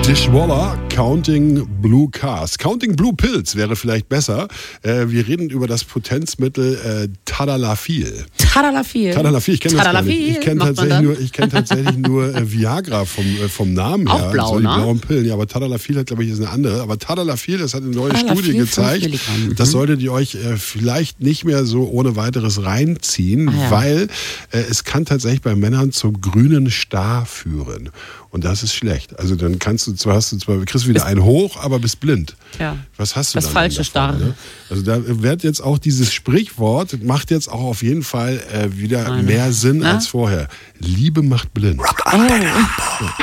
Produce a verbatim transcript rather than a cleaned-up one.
Dishwalla, Counting Blue Cars. Counting Blue Pills wäre vielleicht besser. Äh, wir reden über das Potenzmittel äh, Tadalafil. Tadalafil? Tadalafil, ich kenne das gar nicht. Ich kenne tatsächlich, nur, ich kenn tatsächlich nur äh, Viagra vom, äh, vom Namen her. Auch blau, so die ne? blauen Pillen. Ja, aber Tadalafil hat, glaube ich, ist eine andere. Aber Tadalafil, das hat eine neue Tadalafil, Studie gezeigt. Milligramm. Das solltet ihr euch äh, vielleicht nicht mehr so ohne weiteres reinziehen, Ah, ja. weil äh, es kann tatsächlich bei Männern zum grünen Star führen. Und das ist schlecht. Also dann kannst du zwar, hast du zwar, kriegst wieder einen hoch, aber bist blind. Ja. Was hast du Das dann falsche davon, Star. ne? Also da wird jetzt auch dieses Sprichwort, macht jetzt auch auf jeden Fall äh, wieder Meine. mehr Sinn Na? als vorher. Liebe macht blind. Oh.